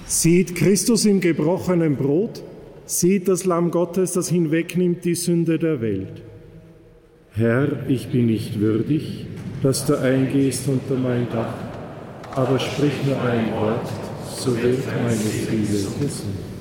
Sieht Christus im gebrochenen Brot, sieht das Lamm Gottes, das hinwegnimmt die Sünde der Welt. Herr, ich bin nicht würdig, dass du eingehst unter mein Dach, aber sprich nur ein Wort, so wird meine Seele gesund.